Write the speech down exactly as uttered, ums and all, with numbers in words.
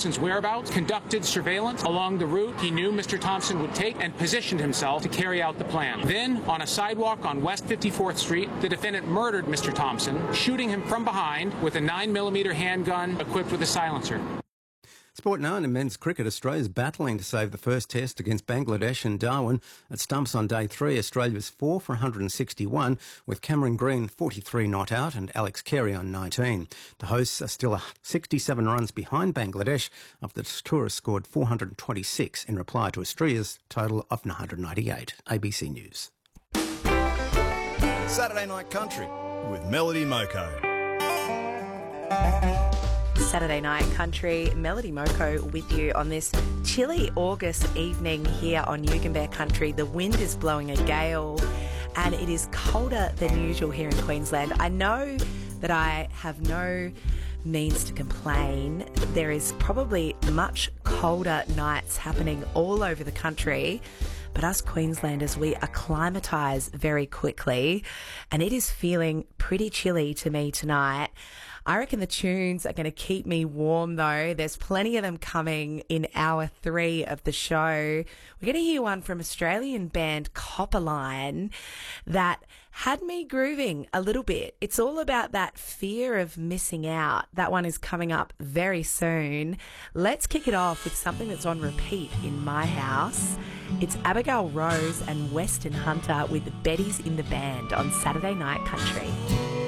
Thompson's whereabouts, conducted surveillance along the route he knew Mister Thompson would take, and positioned himself to carry out the plan. Then, on a sidewalk on West fifty-fourth Street, the defendant murdered Mister Thompson, shooting him from behind with a nine millimeter handgun equipped with a silencer. Sport nine in men's cricket, Australia's battling to save the first test against Bangladesh in Darwin. At stumps on day three, Australia was four for one hundred sixty-one, with Cameron Green forty-three not out and Alex Carey on nineteen. The hosts are still sixty-seven runs behind Bangladesh after the tourists scored four hundred twenty-six in reply to Australia's total of nine hundred ninety-eight. A B C News. Saturday Night Country with Melody Moko. Saturday Night Country, Melody Moko with you on this chilly August evening here on Yugambeh Country. The wind is blowing a gale and it is colder than usual here in Queensland. I know that I have no means to complain. There is probably much colder nights happening all over the country, but us Queenslanders, we acclimatise very quickly, and it is feeling pretty chilly to me tonight. I reckon the tunes are going to keep me warm, though. There's plenty of them coming in hour three of the show. We're going to hear one from Australian band Copperline that had me grooving a little bit. It's all about that fear of missing out. That one is coming up very soon. Let's kick it off with something that's on repeat in my house. It's Abigail Rose and Weston Hunter with Betty's in the Band on Saturday Night Country.